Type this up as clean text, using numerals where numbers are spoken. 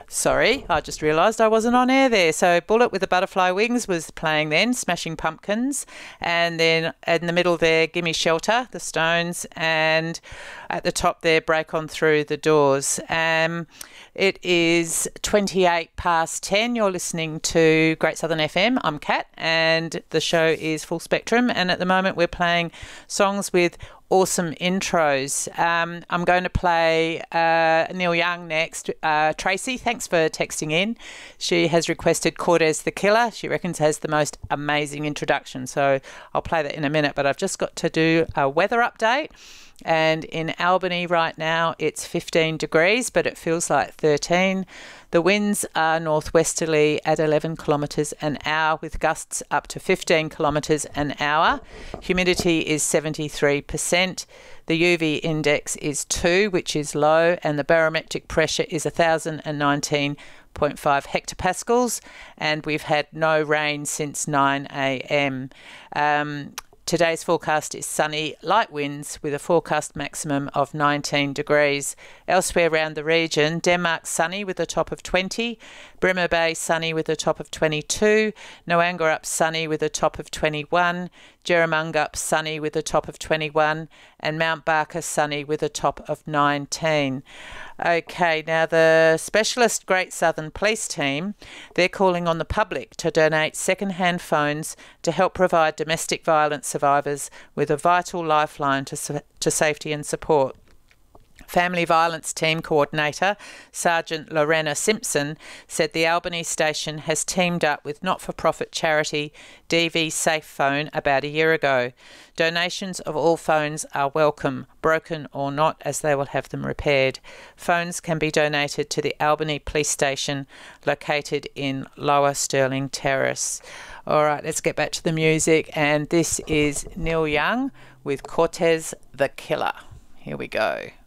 Sorry, I just realised I wasn't on air there. So Bullet with the Butterfly Wings was playing then, Smashing Pumpkins. And then in the middle there, Gimme Shelter, The Stones. And at the top there, Break On Through the Doors. It is 28 past 10. You're listening to Great Southern FM. I'm Kat and the show is Full Spectrum. And at the moment we're playing songs with awesome intros. I'm going to play Neil Young next. Tracy, thanks for texting in. She has requested Cortez the Killer. She reckons has the most amazing introduction. So I'll play that in a minute, but I've just got to do a weather update. And in Albany right now it's 15 degrees, but it feels like 13. The winds are northwesterly at 11 kilometres an hour with gusts up to 15 kilometres an hour. Humidity is 73%. The UV index is 2, which is low, and the barometric pressure is 1,019.5 hectopascals, and we've had no rain since 9 a.m. Today's forecast is sunny, light winds with a forecast maximum of 19 degrees. Elsewhere around the region, Denmark sunny with a top of 20, Bremer Bay sunny with a top of 22, Noangurup sunny with a top of 21, Jerramungup sunny with a top of 21, and Mount Barker sunny with a top of 19. Okay, now the Specialist Great Southern Police team, they're calling on the public to donate second-hand phones to help provide domestic violence survivors with a vital lifeline to safety and support. Family Violence Team Coordinator, Sergeant Lorena Simpson, said the Albany station has teamed up with not-for-profit charity DV Safe Phone about a year ago. Donations of all phones are welcome, broken or not, as they will have them repaired. Phones can be donated to the Albany Police Station located in Lower Stirling Terrace. All right, let's get back to the music, and this is Neil Young with Cortez the Killer. Here we go.